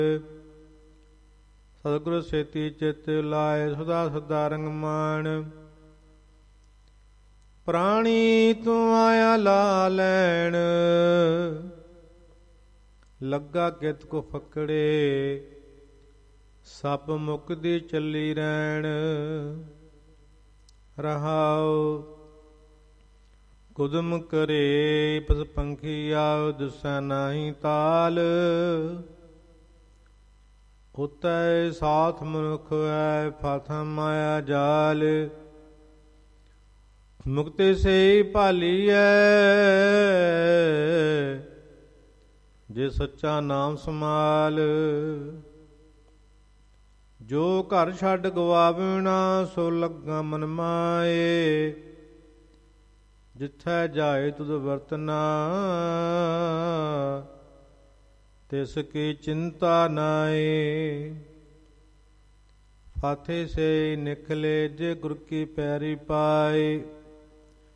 ਸਤਿਗੁਰ ਸੇਤੀ ਚਿਤ ਲਾਏ ਸਦਾ ਸਦਾ ਰੰਗ ਮਾਣ। ਪ੍ਰਾਣੀ ਤੂੰ ਆਇਆ ਲਾ ਲੈਣ, ਲੱਗਾ ਕਿਤ ਕੋ ਫਕੜੇ, ਸਭ ਮੁਕਦੀ ਚੱਲੀ ਰਹਿਣ। ਰਹਾਉ ਕੁਦਮ ਕਰੇ ਪਸ ਪੰਖੀ ਆਉ, ਦਿਸੈ ਨਾਹੀ ਤਾਲ। ਉਤੈ ਸਾਥ ਮਨੁਖ ਹੈ, ਫਾਥਾ ਮਾਇਆ ਜਾਲ। ਮੁਕਤੀ ਸੇ ਭਾਲੀਐ, ਜੇ ਸੱਚਾ ਨਾਮ ਸਮਾਲ। ਜੋ ਘਰ ਛੱਡ ਗਵਾਵਣਾ, ਸੋ ਲੱਗਾ ਮਨ ਮਾਏ। ਜਿੱਥੈ ਜਾਏ ਤੁਧ ਵਰਤਨਾ, ਤਿਸ ਕੀ ਚਿੰਤਾ ਨਾਏ। ਫਾਥੇ ਸੇ ਨਿਕਲੇ, ਜੇ ਗੁਰ ਕੀ ਪੈਰੀ ਪਾਏ।